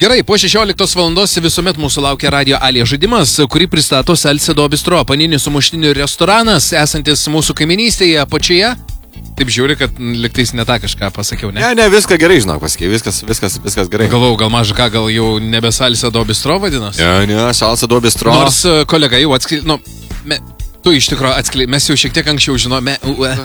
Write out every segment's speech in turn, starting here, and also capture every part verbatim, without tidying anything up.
Gerai, po šešioliktos valandos visuomet mūsų laukia Radio Alė žaidimas, kurį pristato Salcedo Bistro, paninių sumuštinių restoranas, esantis mūsų kaiminystėje apačioje. Taip žiūri, kad liktais ne tą kažką pasakiau, ne? Ne, ne, viską gerai, žinok, pasakiau, viskas, viskas, viskas gerai. Galvau, gal mažą ką, gal jau nebe Salcedo Bistro vadinas? Ne, ne, Salcedo Bistro. Nors kolega jau atskleidė, nu, me, tu iš tikrųjų atskleidė, mes jau šiek tiek anksčiau žinome,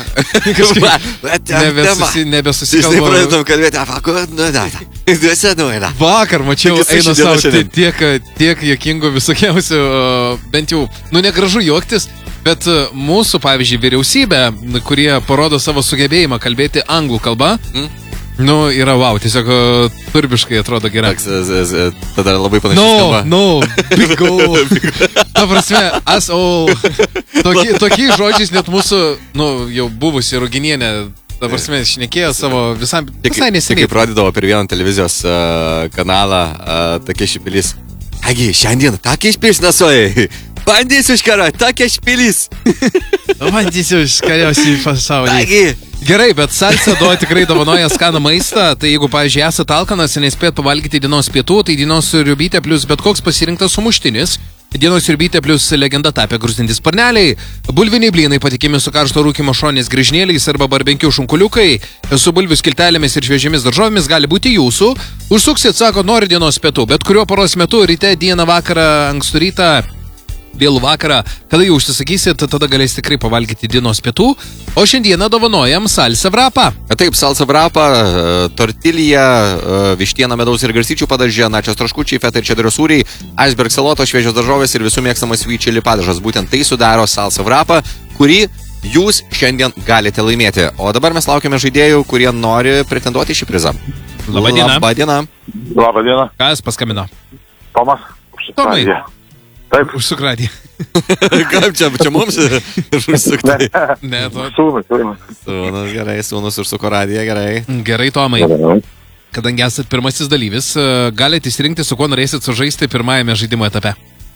nebesusikalbame. Štai pradėtum kalbėti, apako, nu, da, duose nuėda. Vakar mačiau, eina savo tiek, tiek jokingų visokiausių, bent jau, nu, negražu juoktis. Bet mūsų, pavyzdžiui, vyriausybė, kurie parodo savo sugebėjimą kalbėti anglų kalbą, mm? nu, yra wow, tiesiog turbiškai atrodo gerai. Tada labai panašiai no, skamba. No, big goal. Ta prasme, as all. Toki, tokiais žodžiais net mūsų, nu, jau buvusi Ruginienė, ta prasme, šnekėjo savo visam, visai neseniai. Kaip rodydavo per vieną televizijos uh, kanalą, uh, tokie šipilis. Agi, šiandien tokie špilis nasuoja. Bandysiu iškarą, tokia špilis. Bandysiu iškariausiai pasaulį. Agi. Gerai, bet Salcedo tikrai dovanoja skaną maistą, tai jeigu, pavyzdžiui, esate alkanas ir nespėt pavalgyti dienos pietų, tai dienos sriubytė plus bet koks pasirinktas sumuštinis, dienos sriubytė plus legenda tapę grūstintis sparneliai, bulviniai blynai patikimi su karšto rūkymo šonės grįžnėliais arba barbenkių šunkuliukai, su bulvių skiltelėmis ir šviežiamis daržovėmis gali būti jūsų. Užsuksit, sako, nori dienos pietų, bet kuriuo paros metu, ryte, dieną, vakarą, ankstų rytą, vėlų vakarą, kada jau užsisakysit, tada galės tikrai pavalgyti dienos pietų. O šiandieną dovanojam salsa vrapą. Taip, salsa vrapą, tortilija, vištiena, medaus ir garstyčių padažė, načios traškučiai, feta ir čederio sūriai, iceberg salotos, šviežios daržovės ir visų mėgstamas sweet chili padažas. Būtent tai sudaro salsa vrapą, kurį jūs šiandien galite laimėti. O dabar mes laukiame žaidėjų, kurie nori pretenduoti šį prizą. Labą dieną. Labą dieną. Labą dieną. Kas paskambino? Tomas. Tomai. Taip. Užsuk radiją. Kaip čia, čia mums užsukti? Ne, to... Sūnus, sūnus. Sūnus, gerai, sūnus užsuko radiją, gerai. Gerai, Tomai. Kadangi esat pirmasis dalyvis, galite įsirinkti, su kuo norėsit sužaisti pirmajame žaidimo etape.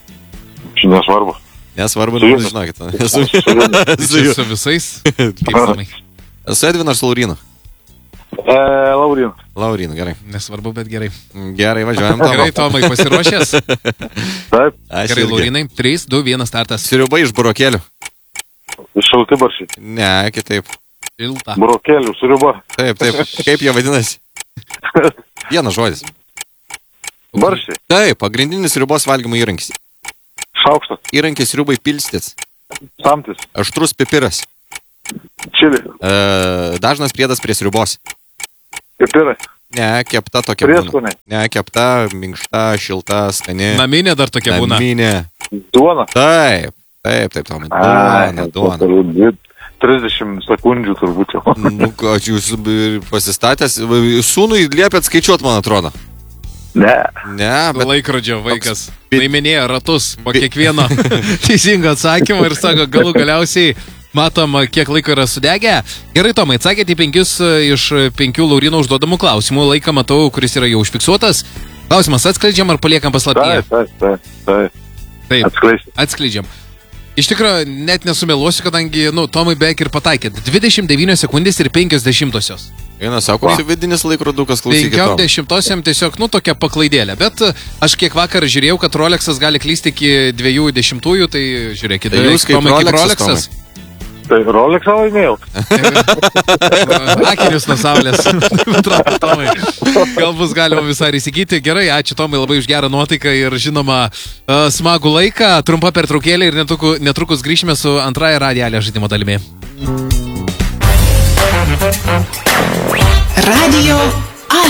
Čia nesvarbu. Nesvarbu, žinokit. Su, su visais? Kaip Tomai? Su Edvinu ar su Laurinu? E, Laurinu. Laurinu, gerai. Nesvarbu, bet gerai. Gerai, važiuojam. Gerai, Tomai, pasiruošęs? Taip. Aš gerai, irgi. Laurinai. trys, du, vienas startas. Sriuba iš burokėlių. Šalti baršiai. Ne, kitaip. Šilta. Burokėlių, sriuba. Taip, taip. Kaip jie vadinasi? Vienas žodis. Baršiai. Taip, pagrindinis sriubos valgymo įrankis. Šaukštas. Įrankis sriubai pilstytis. Samtis. Aštrus pipiras. Čili. E, dažnas priedas prie sriubos. Pipirai. Ne, kepta tokia Prieskoniai. būna. Ne, kepta, minkšta, šilta, skani. Naminė dar tokia būna. Naminė. Duona. Taip, taip, taip, Tomai. Duona, duona. trisdešimt sekundžių turbūt jau. Nu, ką, jūs pasistatęs, sūnui liepėt skaičiuot, man atrodo. Ne. Ne, bet... Laikrodžio vaikas Toks... laiminėjo ratus po kiekvieno teisingo atsakymo ir sako, galų galiausiai matom, kiek laiko yra sudegę. Gerai, Tomai, atsakėte į penkius iš penkių Laurino užduodamų klausimų. Laiką matau, kuris yra jau užfiksuotas. Klausimas atskleidžiam ar paliekam paslaptyje? Taip, taip, taip. Taip, Atskleisti. atskleidžiam. Iš tikrųjų, net nesumeluosiu, kadangi, nu, Tomai beveik ir pataikėt. dvidešimt devynios sekundės ir penkios dešimtosios. Vienas sako, wow. Vidinis laikrodukas, klausykit. penkiom dešimtosiam tiesiog, nu, tokia paklaidėlė. Bet aš kiek vakar žiūrėjau, kad Rolexas gali klysti iki dviejų dešimtųjų, tai žiūrėkit, tai jūs kaip Tomai, Rolexas, kaip Rolexas. Tai Rolexą laimėjau. Akinius nuo saulės. Tomai, gal bus galima visai įsigyti. Gerai, ačiū Tomai labai už gerą nuotaiką ir žinoma uh, smagų laiką. Trumpa pertraukėlė ir netrukus, netrukus grįšime su antrąja Radio Alė žaidimo dalimi. Radio